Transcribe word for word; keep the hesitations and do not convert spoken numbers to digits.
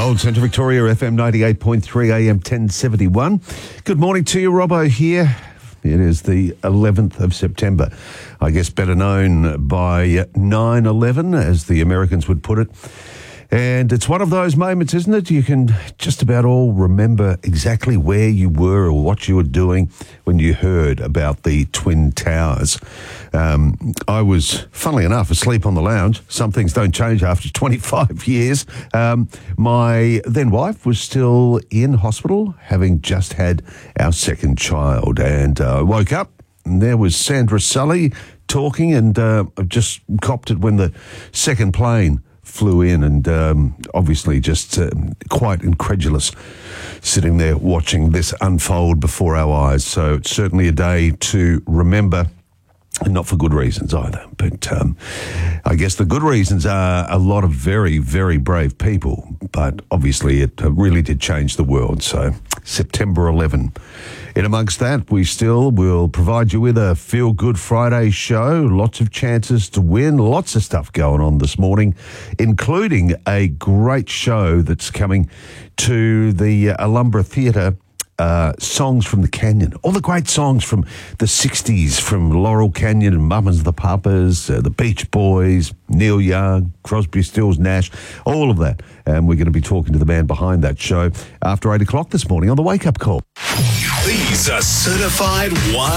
Gold Centre Victoria, F M ninety-eight point three, A M ten seventy-one. Good morning to you, Robbo here. It is the eleventh of September, I guess better known by nine eleven, as the Americans would put it. And it's one of those moments, isn't it? You can just about all remember exactly where you were or what you were doing when you heard about the Twin Towers. Um, I was, funnily enough, asleep on the lounge. Some things don't change after twenty-five years. Um, my then wife was still in hospital, having just had our second child. And uh, I woke up and there was Sandra Sully talking, and uh, I just copped it when the second plane flew in, and um, obviously just uh, quite incredulous sitting there watching this unfold before our eyes. So it's certainly a day to remember, and not for good reasons either. But um, I guess the good reasons are a lot of very, very brave people, but obviously it really did change the world. So September eleventh. In amongst that, we still will provide you with a Feel Good Friday show. Lots of chances to win, lots of stuff going on this morning, including a great show that's coming to the uh, Alumbra Theatre. Uh, songs from the Canyon, all the great songs from the sixties, from Laurel Canyon and Mamas the Papas, uh, the Beach Boys, Neil Young, Crosby, Stills, Nash, all of that. And we're going to be talking to the man behind that show after eight o'clock this morning on the Wake Up Call. These are certified one.